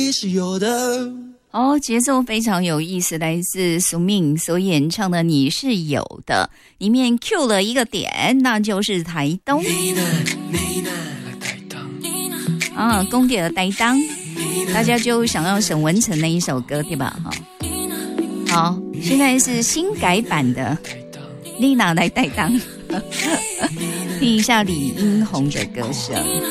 是有的。 哦，节奏非常有意思，来自苏敏所演唱的《你是有的》，里面 Q 了一个点，那就是台东啊，公爹的台东，大家就想要沈文程那一首歌，对吧？好，现在是新改版的丽娜来台东，听一下李英宏的歌声。